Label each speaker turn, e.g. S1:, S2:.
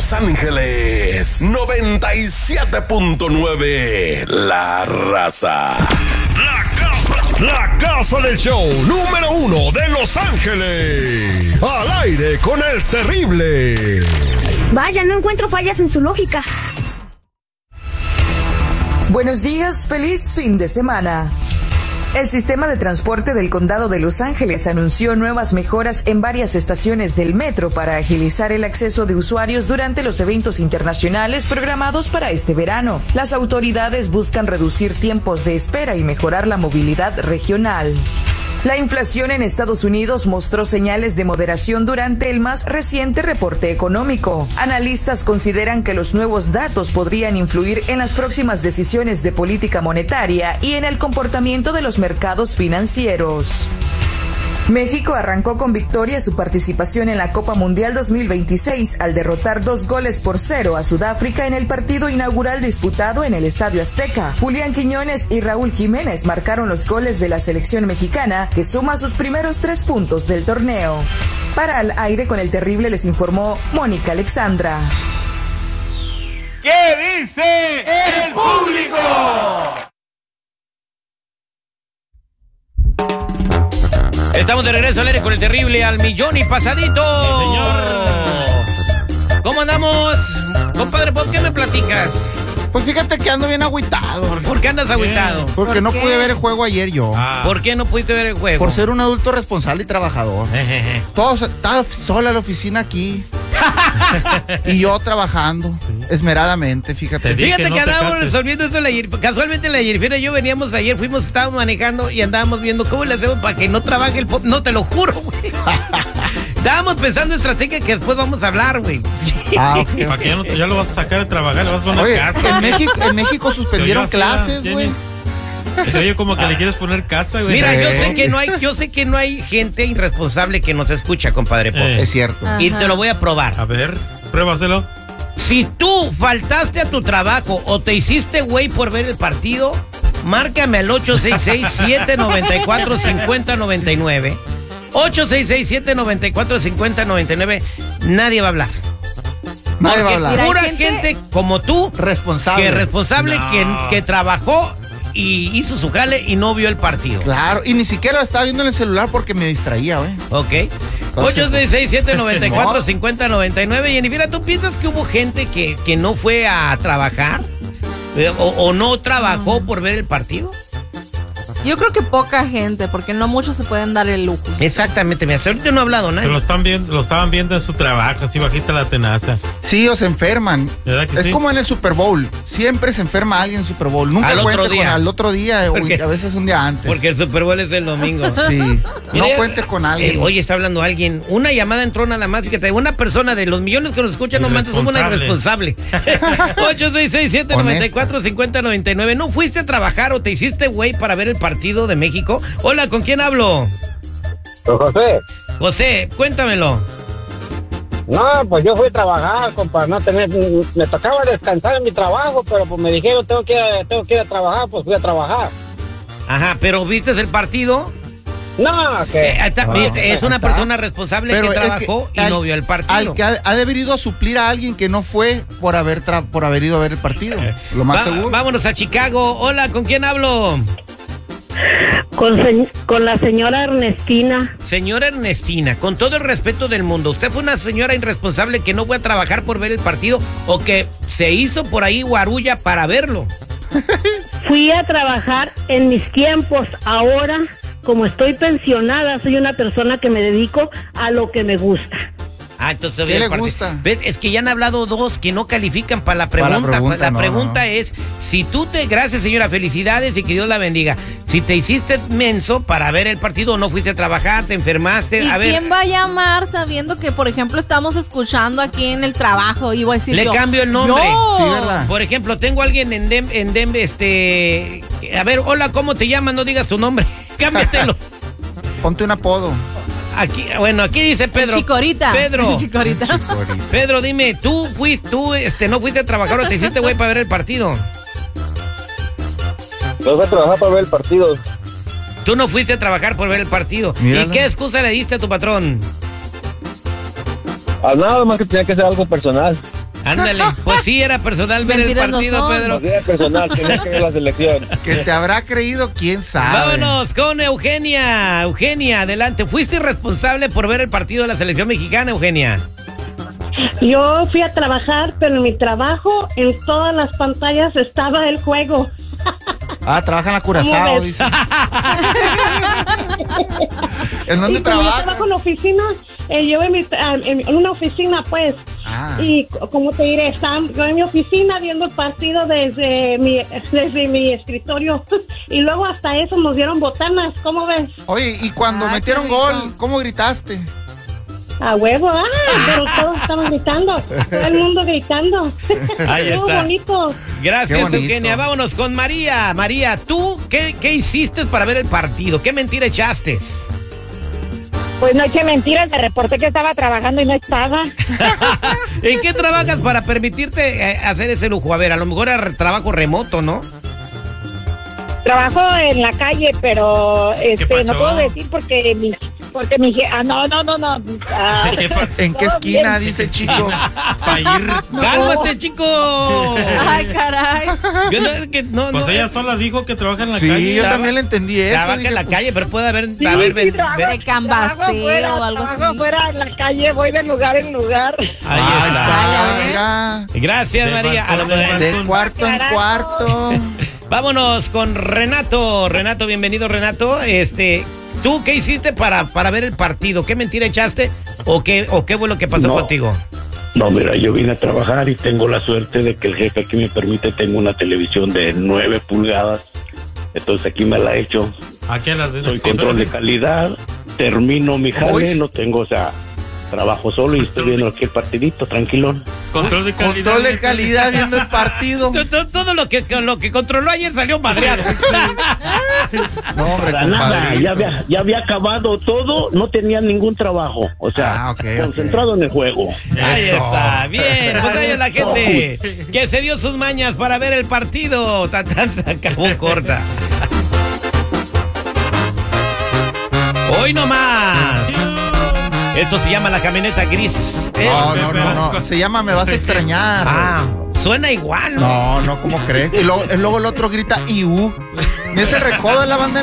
S1: Los Ángeles 97.9. La Raza.
S2: La casa del show número 1 de Los Ángeles. Al aire con el terrible.
S3: Vaya, no encuentro fallas en su lógica.
S4: Buenos días, feliz fin de semana. El sistema de transporte del condado de Los Ángeles anunció nuevas mejoras en varias estaciones del metro para agilizar el acceso de usuarios durante los eventos internacionales programados para este verano. Las autoridades buscan reducir tiempos de espera y mejorar la movilidad regional. La inflación en Estados Unidos mostró señales de moderación durante el más reciente reporte económico. Analistas consideran que los nuevos datos podrían influir en las próximas decisiones de política monetaria y en el comportamiento de los mercados financieros. México arrancó con victoria su participación en la Copa Mundial 2026 al derrotar 2-0 a Sudáfrica en el partido inaugural disputado en el Estadio Azteca. Julián Quiñones y Raúl Jiménez marcaron los goles de la selección mexicana, que suma sus primeros 3 puntos del torneo. Para Al Aire con el Terrible les informó Mónica Alexandra.
S5: ¿Qué dice el público? Estamos de regreso al aire con el Terrible al millón y pasadito. Sí, señor. ¿Cómo andamos? Compadre Pop, ¿qué me platicas?
S6: Pues fíjate que ando bien agüitado.
S5: ¿Por qué andas agüitado?
S6: Porque no pude ver el juego ayer yo.
S5: ¿Por qué no pudiste ver el juego?
S6: Por ser un adulto responsable y trabajador. Estaba sola la oficina aquí. Y yo trabajando esmeradamente, fíjate.
S5: Fíjate que andábamos resolviendo esto casualmente la Jennifer y yo veníamos ayer, estábamos manejando y andábamos viendo cómo le hacemos para que no trabaje el Pop. No, te lo juro, güey. Estábamos pensando estrategia que después vamos a hablar, güey.
S7: Okay. Para que ya lo vas a sacar de trabajar, le vas a poner casa.
S6: En México suspendieron clases, güey.
S7: Se oye como que le quieres poner casa, güey.
S5: Mira, yo sé que no hay gente irresponsable que nos escucha, compadre Pop.
S6: Es cierto.
S5: Y te lo voy a probar.
S7: A ver, pruébaselo.
S5: Si tú faltaste a tu trabajo o te hiciste güey por ver el partido, márcame al 866-794-5099. 866-794-5099. Nadie va a hablar.
S6: Nadie va a hablar.
S5: Pura gente como tú,
S6: responsable,
S5: que trabajó y hizo su jale y no vio el partido.
S6: Claro, y ni siquiera lo estaba viendo en el celular porque me distraía, güey.
S5: Ok. 866-794-5099. Jennifer, ¿tú piensas que hubo gente que no fue a trabajar? ¿O no trabajó por ver el partido?
S8: Yo creo que poca gente, porque no muchos se pueden dar el lujo.
S5: Exactamente, hasta ahorita no ha hablado nadie.
S7: Pero lo estaban viendo en su trabajo, así bajita la tenaza.
S6: Sí, o se enferman.
S7: ¿Verdad que
S6: es como en el Super Bowl. Siempre se enferma alguien en el Super Bowl. Nunca cuentes con al otro día, o a veces un día antes.
S5: Porque el Super Bowl es el domingo.
S6: Sí. No cuentes con alguien.
S5: Oye, está hablando alguien. Una llamada entró nada más. Fíjate, una persona de los millones que nos escuchan, nomás somos una irresponsable. 866-794-5099. ¿No fuiste a trabajar o te hiciste güey para ver el partido de México? Hola, ¿con quién hablo?
S9: Con José.
S5: José, cuéntamelo.
S9: No, pues yo fui a trabajar, compa, me tocaba descansar en mi trabajo, pero pues me dijeron tengo que ir a trabajar, pues fui a trabajar.
S5: Ajá, pero ¿viste el partido?
S9: No, que...
S5: es una persona responsable que trabajó y no vio el partido.
S6: Al que ha debido a suplir a alguien que no fue por haber ido a ver el partido. Lo más seguro.
S5: Vámonos a Chicago. Hola, ¿con quién hablo?
S10: Con la señora Ernestina.
S5: Señora Ernestina, con todo el respeto del mundo, ¿usted fue una señora irresponsable que no fue a trabajar por ver el partido o que se hizo por ahí guarulla para verlo?
S10: Fui a trabajar en mis tiempos. Ahora, como estoy pensionada, soy una persona que me dedico a lo que me gusta.
S5: Entonces,
S6: ¿qué le gusta?
S5: ¿Ves? Es que ya han hablado dos que no califican para la pregunta. La pregunta es, si tú gracias señora, felicidades y que Dios la bendiga. Si te hiciste menso para ver el partido, no fuiste a trabajar, te enfermaste,
S8: ¿Y quién va a llamar sabiendo que, por ejemplo, estamos escuchando aquí en el trabajo? Y voy a decir
S5: le cambio el nombre.
S8: No.
S6: Sí, ¿verdad?
S5: Por ejemplo, tengo a alguien en Denver, a ver, hola, ¿cómo te llamas? No digas tu nombre, cámbiatelo.
S6: Ponte un apodo.
S5: Aquí dice Pedro.
S8: Chicorita.
S5: Pedro.
S8: Chicorita.
S5: Pedro, dime, ¿tú no fuiste a trabajar o te hiciste güey para ver el partido?
S9: No fui a trabajar para ver el partido.
S5: Tú no fuiste a trabajar por ver el partido.
S6: Mírala.
S5: ¿Y qué excusa le diste a tu patrón?
S9: Nada más que tenía que hacer algo personal.
S5: Ándale, pues sí, era personal ver el partido, Pedro.
S9: Sí, era personal, tenía que ver la selección.
S6: Que te habrá creído, quién sabe.
S5: Vámonos con Eugenia. Eugenia, adelante. ¿Fuiste responsable por ver el partido de la selección mexicana, Eugenia?
S10: Yo fui a trabajar, pero en mi trabajo, en todas las pantallas estaba el juego.
S6: Trabaja en la Curazao, dice. ¿En dónde trabajas?
S10: Yo trabajo en la oficina, yo en una oficina, pues. Y como te diré, estaba en mi oficina viendo el partido desde mi escritorio. Y luego hasta eso nos dieron botanas, ¿cómo ves?
S6: Oye, y cuando metieron gol, ¿cómo gritaste?
S10: A huevo, pero todos estaban gritando, todo el mundo gritando.
S5: Ahí está.
S10: Muy bonito.
S5: Gracias, Eugenia. Vámonos con María. María, ¿tú qué hiciste para ver el partido? ¿Qué mentira echaste?
S10: Pues no eché mentiras, me reporté que estaba trabajando y no estaba.
S5: ¿En qué trabajas para permitirte hacer ese lujo? A ver, a lo mejor era trabajo remoto, ¿no?
S10: Trabajo en la calle, pero no puedo decir porque mi no.
S6: ¿En qué esquina, dice Chico?
S7: Para ir.
S5: ¡Cálmate, Chico!
S8: Ay, caray.
S7: Pues ella sola dijo que trabaja en la calle.
S6: Sí, yo también le entendí eso.
S5: Trabaja en la calle, pero puede haber...
S10: de
S8: cambaseo o algo así.
S10: Fuera en la calle, voy de lugar en lugar.
S5: Ahí está.
S6: Mira.
S5: Gracias, María.
S6: De cuarto en cuarto.
S5: Vámonos con Renato. Renato, bienvenido, Renato. ¿Tú qué hiciste para ver el partido? ¿Qué mentira echaste o qué fue lo que pasó contigo?
S9: No, mira, yo vine a trabajar y tengo la suerte de que el jefe aquí me permite, tengo una televisión de 9 pulgadas, entonces aquí me la he hecho. Soy control de calidad, termino mi jale, no tengo, trabajo solo y estoy viendo aquí el partidito, tranquilón.
S7: Control de
S6: calidad viendo el partido.
S5: Todo lo que controló ayer salió madreado.
S6: No, hombre,
S9: para nada, ya había acabado todo, no tenía ningún trabajo, concentrado en el juego.
S5: Ahí está, bien, pues ahí es la gente que se dio sus mañas para ver el partido. Se acabó corta. Hoy nomás. Esto se llama La Camioneta Gris.
S6: No. Se llama Me Vas a Extrañar.
S5: Suena igual,
S6: ¿no? No, ¿cómo crees? Y luego el otro grita IU. ¿Es el recodo de la banda